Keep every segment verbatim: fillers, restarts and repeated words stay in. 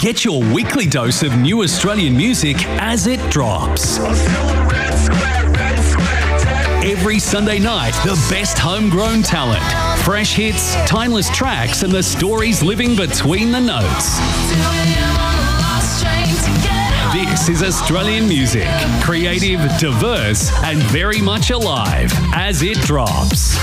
Get your weekly dose of new Australian music as it drops. Every Sunday night, the best homegrown talent, fresh hits, timeless tracks, and the stories living between the notes. This is Australian music, creative, diverse, and very much alive as it drops.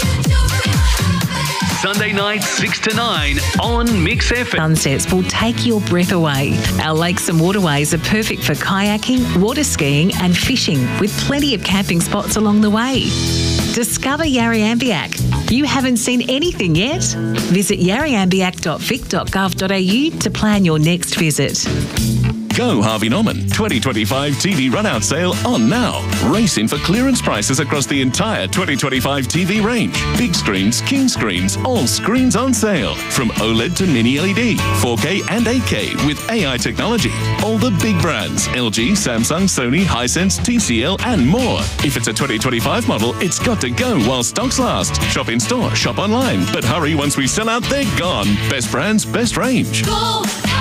Sunday nights, six to nine on Mix F M. Sunsets will take your breath away. Our lakes and waterways are perfect for kayaking, water skiing and fishing, with plenty of camping spots along the way. Discover Yarriambiack. You haven't seen anything yet? Visit yarriambiack dot vic dot gov dot a u to plan your next visit. Go Harvey Norman twenty twenty-five T V run-out sale on now. Race in for clearance prices across the entire twenty twenty-five T V range. Big screens, king screens, all screens on sale. From OLED to mini L E D, four K and eight K with A I technology. All the big brands, L G, Samsung, Sony, Hisense, T C L and more. If it's a twenty twenty-five model, it's got to go while stocks last. Shop in store, shop online. But hurry, once we sell out, they're gone. Best brands, best range. Go.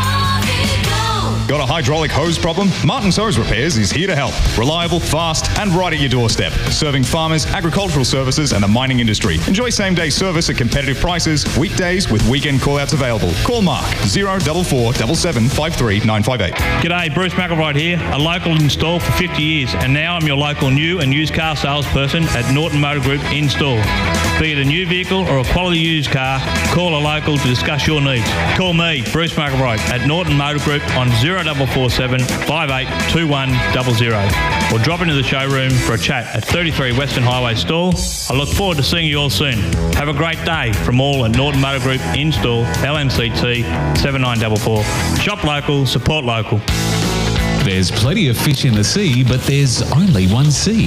Got a hydraulic hose problem? Martin's Hose Repairs is here to help. Reliable, fast, and right at your doorstep. Serving farmers, agricultural services, and the mining industry. Enjoy same-day service at competitive prices, weekdays with weekend call-outs available. Call Mark, zero four four seven seven five three nine five eight. G'day, Bruce McElroy here, a local install for fifty years, and now I'm your local new and used car salesperson at Norton Motor Group Install. Be it a new vehicle or a quality used car, call a local to discuss your needs. Call me, Bruce McElroy, at Norton Motor Group on zero four four seven five eight two one zero zero, or drop into the showroom for a chat at thirty-three Western Highway Stall. I look forward to seeing you all soon. Have a great day from all at Norton Motor Group Install, L M C T seven nine four four. Shop local, support local. There's plenty of fish in the sea, but there's only one sea.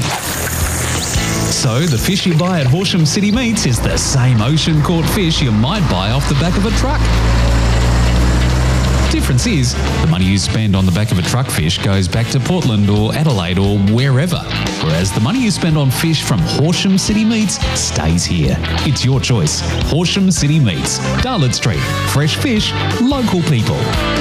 So the fish you buy at Horsham City Meats is the same ocean-caught fish you might buy off the back of a truck. Difference is, the money you spend on the back of a truck fish goes back to Portland or Adelaide or wherever, whereas the money you spend on fish from Horsham City Meats stays here. It's your choice. Horsham City Meats, Darlot Street. Fresh fish, local people.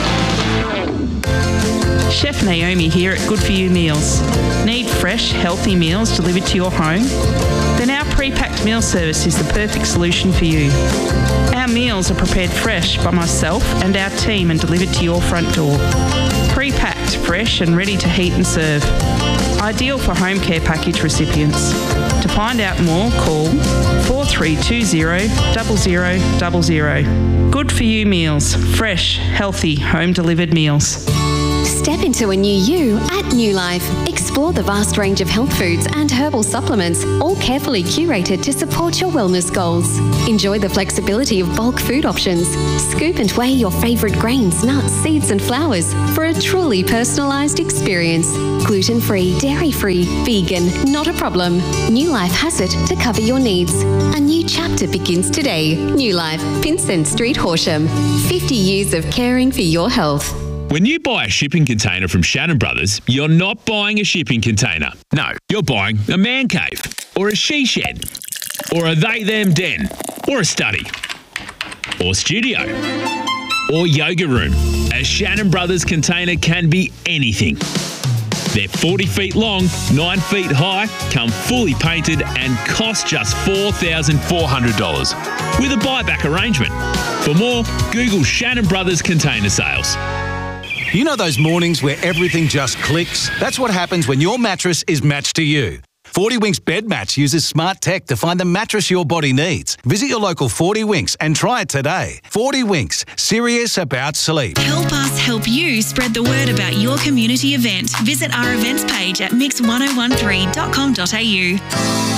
Chef Naomi here at Good For You Meals. Need fresh, healthy meals delivered to your home? Then our pre-packed meal service is the perfect solution for you. Our meals are prepared fresh by myself and our team and delivered to your front door. Pre-packed, fresh and ready to heat and serve. Ideal for home care package recipients. To find out more, call four three two zero, zero zero zero zero. Good For You Meals. Fresh, healthy, home delivered meals. Step into a new you at New Life. Explore the vast range of health foods and herbal supplements, all carefully curated to support your wellness goals. Enjoy the flexibility of bulk food options. Scoop and weigh your favourite grains, nuts, seeds and flowers for a truly personalised experience. Gluten-free, dairy-free, vegan, not a problem. New Life has it to cover your needs. A new chapter begins today. New Life, Vincent Street, Horsham. fifty years of caring for your health. When you buy a shipping container from Shannon Brothers, you're not buying a shipping container. No, you're buying a man cave, or a she shed, or a they-them den, or a study, or studio, or yoga room. A Shannon Brothers container can be anything. They're forty feet long, nine feet high, come fully painted and cost just four thousand four hundred dollars with a buyback arrangement. For more, Google Shannon Brothers Container Sales. You know those mornings where everything just clicks? That's what happens when your mattress is matched to you. forty Winks Bed Match uses smart tech to find the mattress your body needs. Visit your local forty Winks and try it today. forty Winks, serious about sleep. Help us help you spread the word about your community event. Visit our events page at mix ten thirteen dot com dot a u.